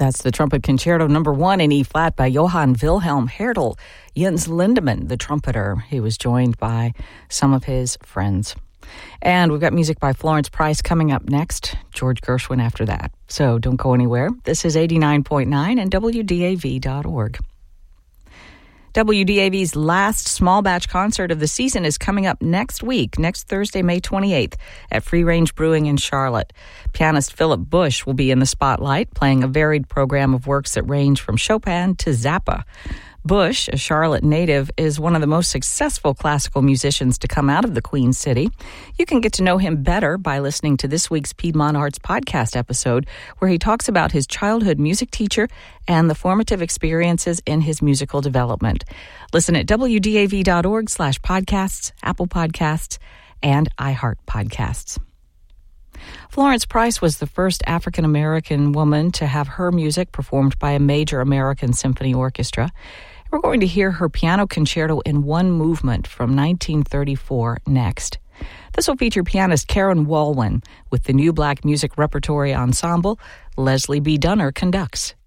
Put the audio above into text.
That's the Trumpet Concerto No. 1 in E-flat by Johann Wilhelm Hertel. Jens Lindemann, the trumpeter, he was joined by some of his friends. And we've got music by Florence Price coming up next, George Gershwin after that. So don't go anywhere. This is 89.9 and WDAV.org. WDAV's last small batch concert of the season is coming up next week, next Thursday, May 28th, at Free Range Brewing in Charlotte. Pianist Philip Bush will be in the spotlight, playing a varied program of works that range from Chopin to Zappa. Bush, a Charlotte native, is one of the most successful classical musicians to come out of the Queen City. You can get to know him better by listening to this week's Piedmont Arts podcast episode, where he talks about his childhood music teacher and the formative experiences in his musical development. Listen at wdav.org/podcasts, Apple Podcasts, and iHeart Podcasts. Florence Price was the first African-American woman to have her music performed by a major American symphony orchestra. We're going to hear her piano concerto in one movement from 1934 next. This will feature pianist Karen Walwyn with the New Black Music Repertory Ensemble. Leslie B. Dunner conducts.